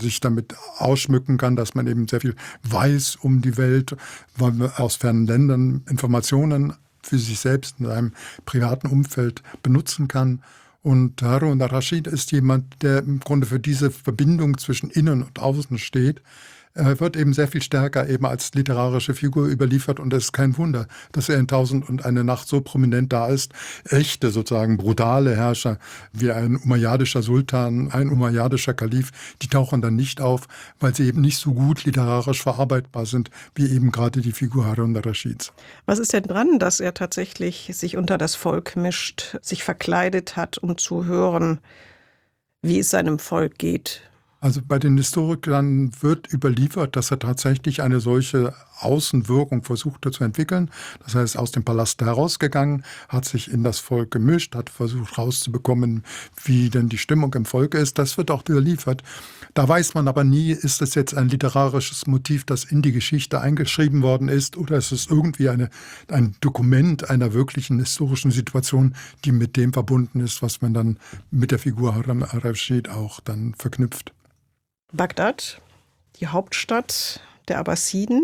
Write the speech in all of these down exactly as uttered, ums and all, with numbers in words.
sich damit ausschmücken kann, dass man eben sehr viel weiß um die Welt, weil man aus fernen Ländern Informationen für sich selbst in einem privaten Umfeld benutzen kann. Und Harun al-Raschid ist jemand, der im Grunde für diese Verbindung zwischen Innen und Außen steht. Er wird eben sehr viel stärker eben als literarische Figur überliefert und es ist kein Wunder, dass er in Tausend und eine Nacht so prominent da ist. Echte, sozusagen brutale Herrscher wie ein umayyadischer Sultan, ein umayyadischer Kalif, die tauchen dann nicht auf, weil sie eben nicht so gut literarisch verarbeitbar sind, wie eben gerade die Figur Harun al-Raschids. Was ist denn dran, dass er tatsächlich sich unter das Volk mischt, sich verkleidet hat, um zu hören, wie es seinem Volk geht? Also bei den Historikern wird überliefert, dass er tatsächlich eine solche Außenwirkung versuchte zu entwickeln. Das heißt, aus dem Palast herausgegangen, hat sich in das Volk gemischt, hat versucht rauszubekommen, wie denn die Stimmung im Volk ist. Das wird auch überliefert. Da weiß man aber nie, ist es jetzt ein literarisches Motiv, das in die Geschichte eingeschrieben worden ist, oder ist es irgendwie eine, ein Dokument einer wirklichen historischen Situation, die mit dem verbunden ist, was man dann mit der Figur Harun al-Raschid auch dann verknüpft. Bagdad, die Hauptstadt der Abbasiden.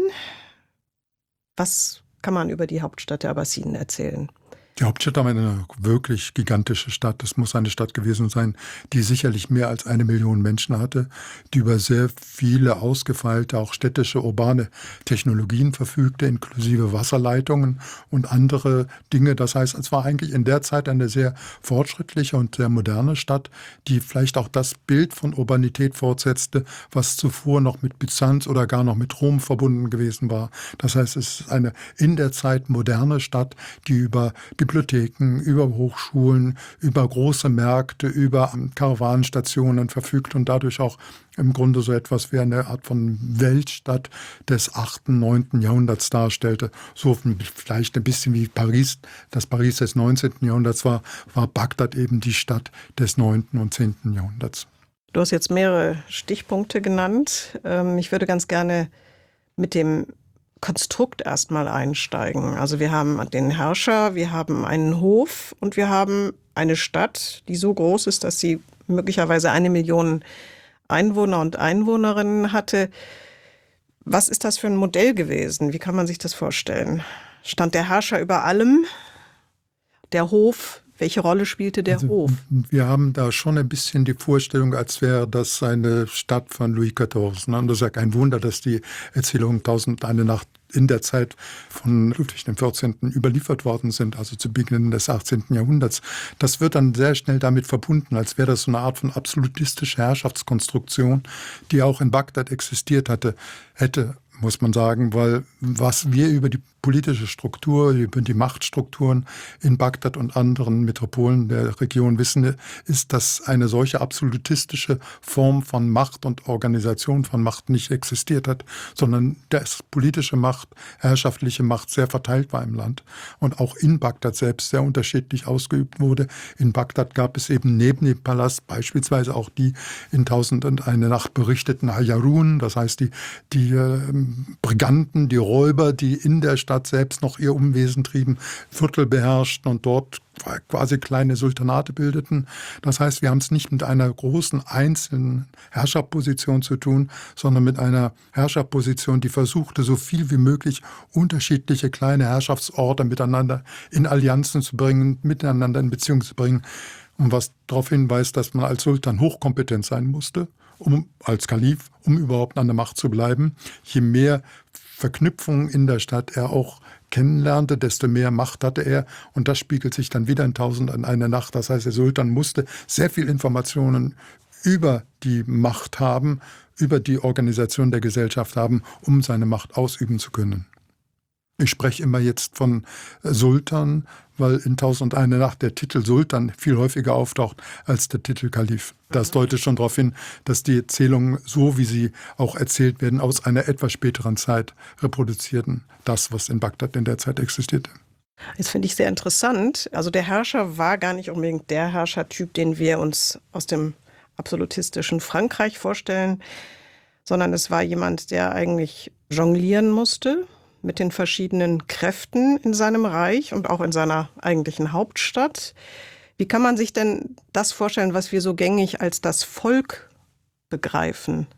Was kann man über die Hauptstadt der Abbasiden erzählen? Die Hauptstadt war eine wirklich gigantische Stadt. Das muss eine Stadt gewesen sein, die sicherlich mehr als eine Million Menschen hatte, die über sehr viele ausgefeilte, auch städtische, urbane Technologien verfügte, inklusive Wasserleitungen und andere Dinge. Das heißt, es war eigentlich in der Zeit eine sehr fortschrittliche und sehr moderne Stadt, die vielleicht auch das Bild von Urbanität fortsetzte, was zuvor noch mit Byzanz oder gar noch mit Rom verbunden gewesen war. Das heißt, es ist eine in der Zeit moderne Stadt, die über Bibliotheken, über Hochschulen, über große Märkte, über Karawanenstationen verfügt und dadurch auch im Grunde so etwas wie eine Art von Weltstadt des achten, neunten Jahrhunderts darstellte. So vielleicht ein bisschen wie Paris, das Paris des neunzehnten Jahrhunderts war, war Bagdad eben die Stadt des neunten und zehnten Jahrhunderts. Du hast jetzt mehrere Stichpunkte genannt. Ich würde ganz gerne mit dem Konstrukt erstmal einsteigen. Also wir haben den Herrscher, wir haben einen Hof und wir haben eine Stadt, die so groß ist, dass sie möglicherweise eine Million Einwohner und Einwohnerinnen hatte. Was ist das für ein Modell gewesen? Wie kann man sich das vorstellen? Stand der Herrscher über allem? Der Hof? Welche Rolle spielte der also, Hof? Wir haben da schon ein bisschen die Vorstellung, als wäre das eine Stadt von Louis vierzehn. Und das ist ja kein Wunder, dass die Erzählungen Tausend und eine Nacht in der Zeit von Ludwig der vierzehnten überliefert worden sind, also zu Beginn des achtzehnten Jahrhunderts. Das wird dann sehr schnell damit verbunden, als wäre das so eine Art von absolutistischer Herrschaftskonstruktion, die auch in Bagdad existiert hatte, hätte, muss man sagen, weil was wir über die politische Struktur, über die Machtstrukturen in Bagdad und anderen Metropolen der Region wissen, ist, dass eine solche absolutistische Form von Macht und Organisation von Macht nicht existiert hat, sondern dass politische Macht, herrschaftliche Macht sehr verteilt war im Land und auch in Bagdad selbst sehr unterschiedlich ausgeübt wurde. In Bagdad gab es eben neben dem Palast beispielsweise auch die in Tausend und eine Nacht berichteten Hayarun, das heißt die, die äh, Briganten, die Räuber, die in der Stadt selbst noch ihr Unwesen trieben, Viertel beherrschten und dort quasi kleine Sultanate bildeten. Das heißt, wir haben es nicht mit einer großen einzelnen Herrscherposition zu tun, sondern mit einer Herrscherposition, die versuchte, so viel wie möglich unterschiedliche kleine Herrschaftsorte miteinander in Allianzen zu bringen, miteinander in Beziehung zu bringen. Und was darauf hinweist, dass man als Sultan hochkompetent sein musste, um als Kalif, um überhaupt an der Macht zu bleiben. Je mehr Verknüpfungen in der Stadt er auch kennenlernte, desto mehr Macht hatte er. Und das spiegelt sich dann wieder in Tausend und eine Nacht. Das heißt, der Sultan musste sehr viel Informationen über die Macht haben, über die Organisation der Gesellschaft haben, um seine Macht ausüben zu können. Ich spreche immer jetzt von Sultan, weil in Tausend und eine Nacht der Titel Sultan viel häufiger auftaucht als der Titel Kalif. Das deutet schon darauf hin, dass die Erzählungen, so wie sie auch erzählt werden, aus einer etwas späteren Zeit reproduzierten. Das, was in Bagdad in der Zeit existierte. Das finde ich sehr interessant. Also der Herrscher war gar nicht unbedingt der Herrschertyp, den wir uns aus dem absolutistischen Frankreich vorstellen, sondern es war jemand, der eigentlich jonglieren musste mit den verschiedenen Kräften in seinem Reich und auch in seiner eigentlichen Hauptstadt. Wie kann man sich denn das vorstellen, was wir so gängig als das Volk begreifen?